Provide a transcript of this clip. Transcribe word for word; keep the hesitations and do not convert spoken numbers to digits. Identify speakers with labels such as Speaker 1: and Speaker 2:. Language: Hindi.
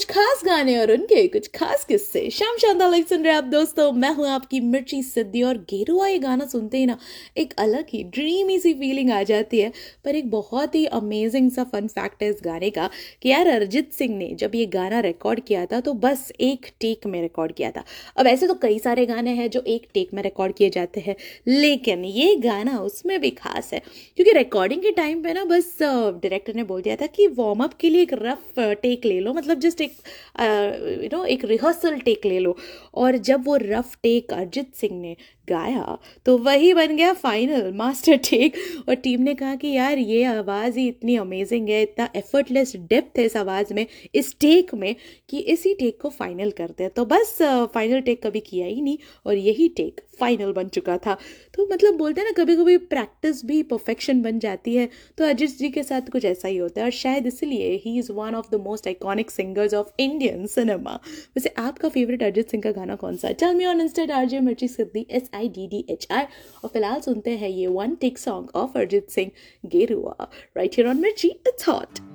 Speaker 1: कुछ खास गाने और उनके कुछ खास किस्से। शाम शानदार सुन रहे आप दोस्तों, मैं हूँ आपकी मिर्ची सिद्धि। और गेरुआ ये गाना सुनते ही ना एक अलग ही ड्रीमी सी फीलिंग आ जाती है। पर एक बहुत ही अमेजिंग सा फन फैक्ट है इस गाने का कि यार अरिजीत सिंह ने जब ये गाना रिकॉर्ड किया था तो बस एक टेक में रिकॉर्ड किया था। अब ऐसे तो कई सारे गाने हैं जो एक टेक में रिकॉर्ड किए जाते हैं, लेकिन ये गाना उसमें भी खास है क्योंकि रिकॉर्डिंग के टाइम पे ना बस डायरेक्टर ने बोल दिया था कि वार्म अप के लिए एक रफ टेक ले लो, मतलब जस्ट एक यू नो एक रिहर्सल टेक ले लो। और जब वो रफ टेक अरिजीत सिंह ने गाया तो वही बन गया फाइनल मास्टर टेक। और टीम ने कहा कि यार ये आवाज़ ही इतनी अमेजिंग है, इतना एफर्टलेस डेप्थ है इस आवाज़ में, इस टेक में, कि इसी टेक को फाइनल करते हैं। तो बस फाइनल टेक कभी किया ही नहीं और यही टेक फाइनल बन चुका था। तो मतलब बोलते हैं ना कभी कभी प्रैक्टिस भी परफेक्शन बन जाती है, तो अरिजीत जी के साथ कुछ ऐसा ही होता है और शायद इसलिए he is one of the most iconic singers of Indian cinema. वैसे आपका फेवरेट अरिजीत सिंह का गाना कौन सा है? Tell me on Insta RJ मिर्ची सिद्धि S I D D H I. और फिलहाल सुनते हैं ये one take song of Arijit Singh, गेरुआ, राइट हियर ऑन मिर्ची इट्स हॉट।